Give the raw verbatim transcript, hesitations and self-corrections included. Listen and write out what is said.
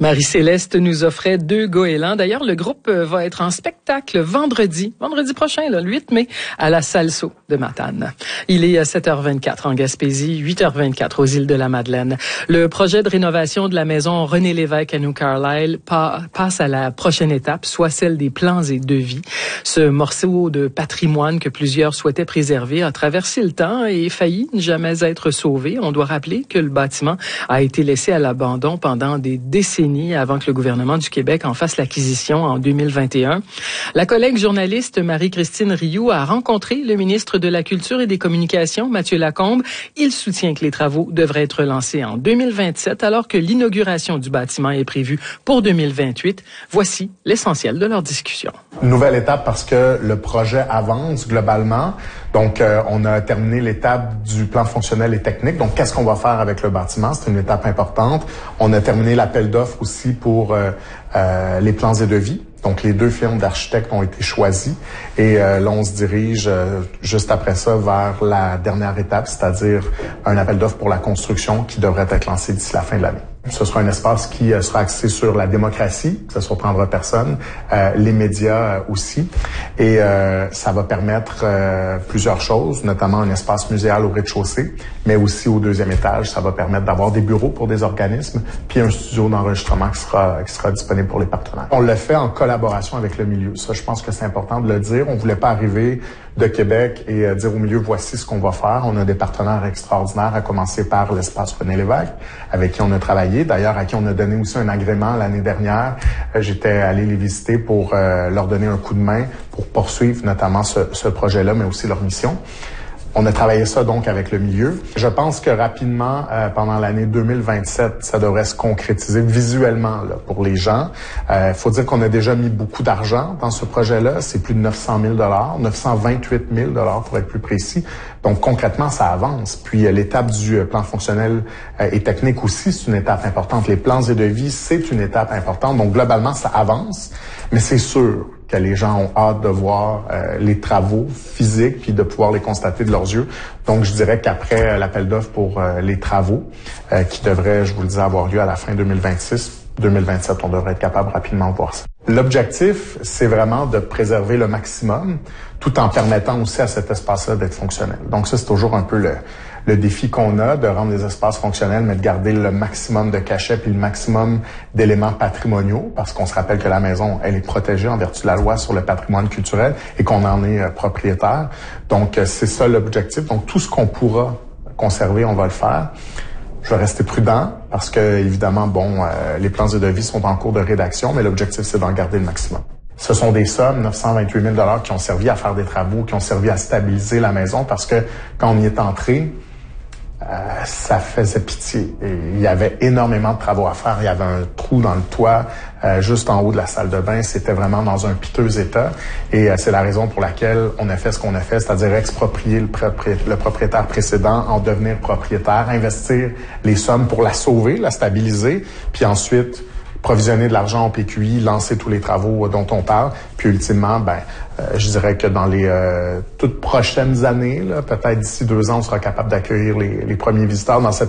Marie-Céleste nous offrait deux goélands. D'ailleurs, le groupe va être en spectacle vendredi, vendredi prochain, là, le huit mai, à la Salso de Matane. Il est à sept heures vingt-quatre en Gaspésie, huit heures vingt-quatre aux îles de la Madeleine. Le projet de rénovation de la maison René Lévesque à New Carlisle pa- passe à la prochaine étape, soit celle des plans et devis. Ce morceau de patrimoine que plusieurs souhaitaient préserver a traversé le temps et failli ne jamais être sauvé. On doit rappeler que le bâtiment a été laissé à l'abandon pendant des décennies avant que le gouvernement du Québec en fasse l'acquisition en deux mille vingt et un. La collègue journaliste Marie-Christine Rioux a rencontré le ministre de la Culture et des Communications, Mathieu Lacombe. Il soutient que les travaux devraient être lancés en deux mille vingt-sept alors que l'inauguration du bâtiment est prévue pour deux mille vingt-huit. Voici l'essentiel de leur discussion. Nouvelle étape parce que le projet avance globalement. Donc, euh, on a terminé l'étape du plan fonctionnel et technique. Donc, qu'est-ce qu'on va faire avec le bâtiment? C'est une étape importante. On a terminé l'appel d'offres aussi pour euh, euh, les plans et devis. Donc, les deux firmes d'architectes ont été choisis. Et euh, là, on se dirige euh, juste après ça vers la dernière étape, c'est-à-dire un appel d'offres pour la construction qui devrait être lancé d'ici la fin de l'année. Ce sera un espace qui euh, sera axé sur la démocratie, ça ne surprendra personne, euh, les médias euh, aussi. Et euh, ça va permettre euh, plusieurs choses, notamment un espace muséal au rez-de-chaussée, mais aussi au deuxième étage, ça va permettre d'avoir des bureaux pour des organismes, puis un studio d'enregistrement qui sera, qui sera disponible pour les partenaires. On le fait en collaboration avec le milieu. Ça, je pense que c'est important de le dire. On voulait pas arriver de Québec et euh, dire au milieu, voici ce qu'on va faire. On a des partenaires extraordinaires, à commencer par l'espace René Lévesque, avec qui on a travaillé. D'ailleurs, à qui on a donné aussi un agrément l'année dernière. Euh, j'étais allé les visiter pour euh, leur donner un coup de main pour poursuivre notamment ce, ce projet-là, mais aussi leur mission. On a travaillé ça donc avec le milieu. Je pense que rapidement, euh, pendant l'année deux mille vingt-sept, ça devrait se concrétiser visuellement là, pour les gens. Il euh, faut dire qu'on a déjà mis beaucoup d'argent dans ce projet-là. C'est plus de neuf cent mille dollars, neuf cent vingt-huit mille dollars pour être plus précis. Donc concrètement, ça avance. Puis euh, l'étape du euh, plan fonctionnel euh, et technique aussi, c'est une étape importante. Les plans et devis, c'est une étape importante. Donc globalement, ça avance. Mais c'est sûr que les gens ont hâte de voir euh, les travaux physiques puis de pouvoir les constater de leurs yeux. Donc, je dirais qu'après euh, l'appel d'offres pour euh, les travaux, euh, qui devrait, je vous le disais, avoir lieu à la fin deux mille vingt-six, deux mille vingt-sept, on devrait être capable rapidement de voir ça. L'objectif, c'est vraiment de préserver le maximum, tout en permettant aussi à cet espace-là d'être fonctionnel. Donc ça, c'est toujours un peu le, le défi qu'on a, de rendre les espaces fonctionnels, mais de garder le maximum de cachets puis le maximum d'éléments patrimoniaux, parce qu'on se rappelle que la maison, elle est protégée en vertu de la loi sur le patrimoine culturel et qu'on en est euh, propriétaire. Donc, euh, c'est ça l'objectif. Donc, tout ce qu'on pourra conserver, on va le faire. Je vais rester prudent parce que, évidemment, bon, euh, les plans et devis sont en cours de rédaction, mais l'objectif, c'est d'en garder le maximum. Ce sont des sommes, neuf cent vingt-huit mille dollars, qui ont servi à faire des travaux, qui ont servi à stabiliser la maison parce que quand on y est entré, euh, ça faisait pitié. Et il y avait énormément de travaux à faire. Il y avait un trou dans le toit, euh, juste en haut de la salle de bain. C'était vraiment dans un piteux état. Et euh, c'est la raison pour laquelle on a fait ce qu'on a fait, c'est-à-dire exproprier le, propri- le propriétaire précédent, en devenir propriétaire, investir les sommes pour la sauver, la stabiliser, puis ensuite provisionner de l'argent au P Q I, lancer tous les travaux dont on parle. Puis ultimement, ben, euh, je dirais que dans les euh, toutes prochaines années, là, peut-être d'ici deux ans, on sera capable d'accueillir les, les premiers visiteurs dans cette